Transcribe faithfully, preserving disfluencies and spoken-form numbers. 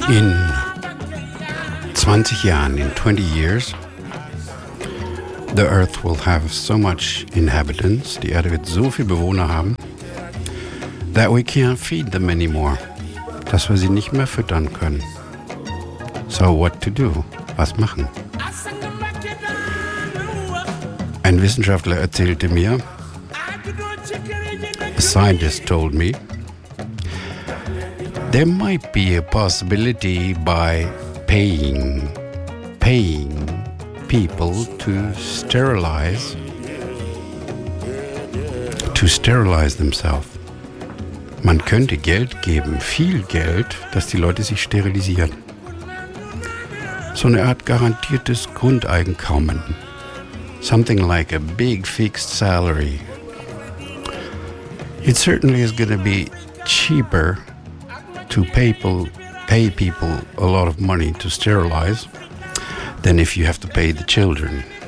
In twenty Jahren, in twenty years, the Earth will have so much inhabitants, die Erde wird so viele Bewohner haben, that we can't feed them anymore, dass wir sie nicht mehr füttern können. So what to do? Was machen? Ein Wissenschaftler erzählte mir, a scientist told me, there might be a possibility by paying, paying people to sterilize, to sterilize themselves. Man könnte Geld geben, viel Geld, dass die Leute sich sterilisieren. So eine Art garantiertes Grundeinkommen. Something like a big fixed salary. It certainly is going to be cheaper to people, pay people a lot of money to sterilize than if you have to pay the children.